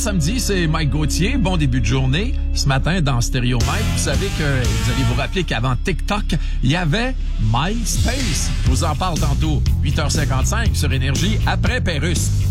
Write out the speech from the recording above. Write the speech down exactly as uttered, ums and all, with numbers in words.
samedi, c'est Mike Gauthier. Bon début de journée. Ce matin, dans Stéréo Mike, vous savez que, vous allez vous rappeler qu'avant TikTok, il y avait MySpace. Je vous en parle tantôt. huit heures cinquante-cinq sur Énergie, après Pérusse.